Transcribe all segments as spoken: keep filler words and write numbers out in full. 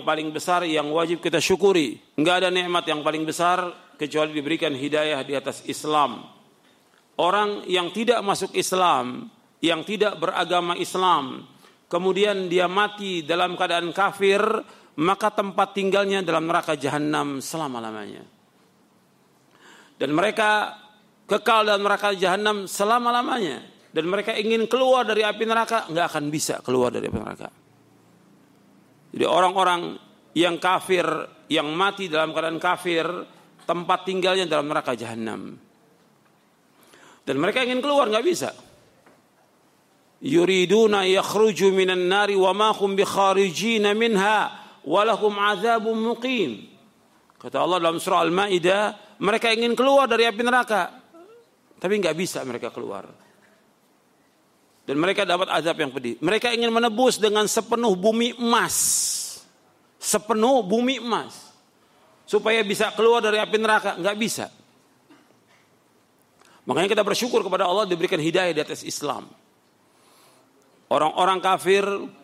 paling besar yang wajib kita syukuri. Enggak ada nikmat yang paling besar kecuali diberikan hidayah di atas Islam. Orang yang tidak masuk Islam, yang tidak beragama Islam, kemudian dia mati dalam keadaan kafir, maka tempat tinggalnya dalam neraka jahanam selama-lamanya. Dan mereka kekal dalam neraka jahanam selama-lamanya. Dan mereka ingin keluar dari api neraka, enggak akan bisa keluar dari api neraka. Jadi orang-orang yang kafir, yang mati dalam keadaan kafir, tempat tinggalnya dalam neraka jahanam. Dan mereka ingin keluar, enggak bisa. Yuriduna yakhruju minan nari wa ma hum bikharijina minha wa lahum adzabun muqim. Kata Allah dalam surah Al-Maidah, mereka ingin keluar dari api neraka, tapi enggak bisa mereka keluar. Dan mereka dapat azab yang pedih. Mereka ingin menebus dengan sepenuh bumi emas. Sepenuh bumi emas. Supaya bisa keluar dari api neraka. Enggak bisa. Makanya kita bersyukur kepada Allah diberikan hidayah di atas Islam. Orang-orang kafir,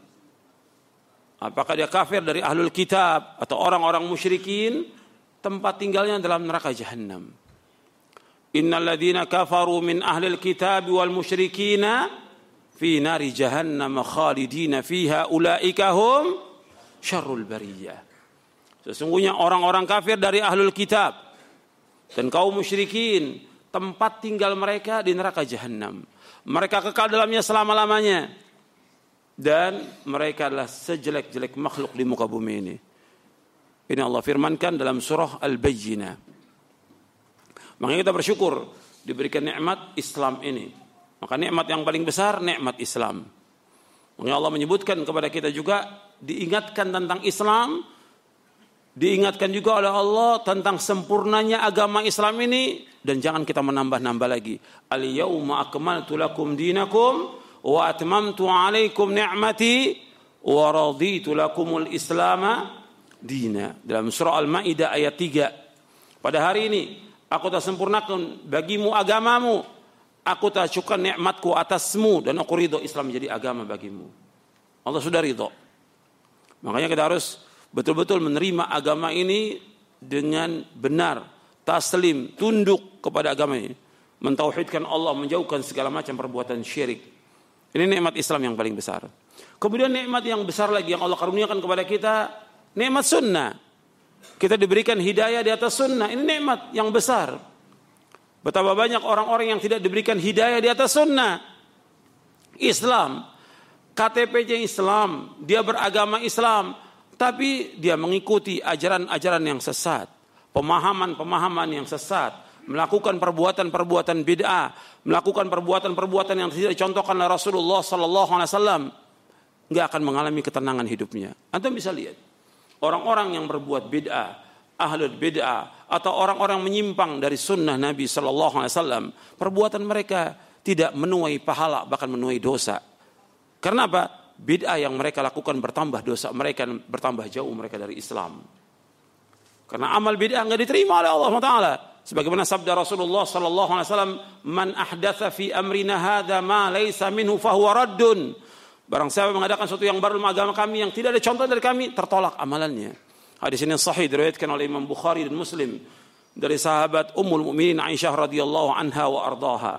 apakah dia kafir dari ahlul kitab atau orang-orang musyrikin, tempat tinggalnya dalam neraka jahanam. Innal ladzina kafaru min ahlil kitab wal musyrikina fi nari jahannam khalidina fiha ulaika hum syarrul bariyah. Sesungguhnya orang-orang kafir dari ahlul kitab dan kaum musyrikin, tempat tinggal mereka di neraka jahanam. Mereka kekal dalamnya selama-lamanya. Dan mereka adalah sejelek-jelek makhluk di muka bumi ini. Ini Allah firmankan dalam surah Al-Bayyinah. Makanya kita bersyukur diberikan nikmat Islam ini. Maka nikmat yang paling besar nikmat Islam. Makanya Allah menyebutkan kepada kita juga, diingatkan tentang Islam, diingatkan juga oleh Allah tentang sempurnanya agama Islam ini, dan jangan kita menambah-nambah lagi. Al-yauma akmaltu lakum dinakum wa atmamtu alaikum ni'mati wa raditu lakumul islama dina. Dalam surah Al-Maidah ayat tiga. Pada hari ini aku telah sempurnakan bagimu agamamu, aku telah cukupkan nikmatku atasmu, dan aku ridho Islam menjadi agama bagimu. Allah sudah ridho. Makanya kita harus betul-betul menerima agama ini dengan benar, taslim, tunduk kepada agama ini, mentauhidkan Allah, menjauhkan segala macam perbuatan syirik. Ini nikmat Islam yang paling besar. Kemudian nikmat yang besar lagi yang Allah karuniakan kepada kita, nikmat sunnah. Kita diberikan hidayah di atas sunnah. Ini nikmat yang besar. Betapa banyak orang-orang yang tidak diberikan hidayah di atas sunnah. Islam, K T P-nya Islam, dia beragama Islam, tapi dia mengikuti ajaran-ajaran yang sesat, pemahaman-pemahaman yang sesat, melakukan perbuatan-perbuatan bid'ah, melakukan perbuatan-perbuatan yang tidak dicontohkan oleh Rasulullah sallallahu alaihi wasallam, enggak akan mengalami ketenangan hidupnya. Antum bisa lihat orang-orang yang berbuat bid'ah, ahlul bid'ah, atau orang-orang menyimpang dari sunnah Nabi sallallahu alaihi wasallam, perbuatan mereka tidak menuai pahala, bahkan menuai dosa. Karena apa? Bid'ah yang mereka lakukan bertambah dosa mereka, bertambah jauh mereka dari Islam. Karena amal bid'ah enggak diterima oleh Allah subhanahu wa taala. Sebagaimana sabda Rasulullah sallallahu alaihi wasallam, "Man ahdatsa fi amrina hadza ma laysa minhu fa huwa raddun." Barang siapa mengadakan sesuatu yang baru dalam agama kami yang tidak ada contoh dari kami, tertolak amalannya. Hadis ini sahih diriwayatkan oleh Imam Bukhari dan Muslim dari sahabat Ummul Mukminin Aisyah radhiyallahu anha wa ardhaha.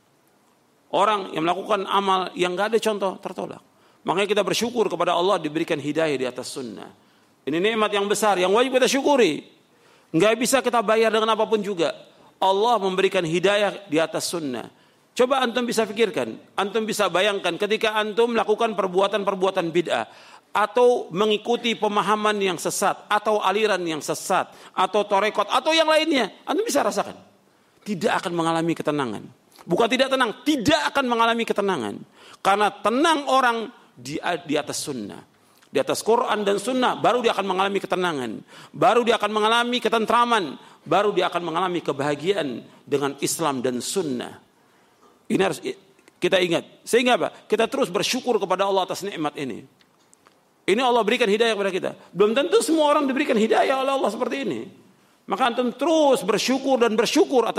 Orang yang melakukan amal yang enggak ada contoh, tertolak. Makanya kita bersyukur kepada Allah diberikan hidayah di atas sunnah. Ini nikmat yang besar yang wajib kita syukuri. Enggak bisa kita bayar dengan apapun juga. Allah memberikan hidayah di atas sunnah. Coba antum bisa pikirkan, antum bisa bayangkan ketika antum melakukan perbuatan-perbuatan bid'ah, atau mengikuti pemahaman yang sesat, atau aliran yang sesat, atau torekot, atau yang lainnya, antum bisa rasakan tidak akan mengalami ketenangan. Bukan tidak tenang, tidak akan mengalami ketenangan. Karena tenang orang di, di atas sunnah, di atas Quran dan sunnah, baru dia akan mengalami ketenangan, baru dia akan mengalami ketentraman, baru dia akan mengalami kebahagiaan dengan Islam dan sunnah. Ini harus kita ingat. Sehingga apa? Kita terus bersyukur kepada Allah atas nikmat ini. Ini Allah berikan hidayah kepada kita. Belum tentu semua orang diberikan hidayah oleh Allah seperti ini. Maka antum terus bersyukur dan bersyukur atas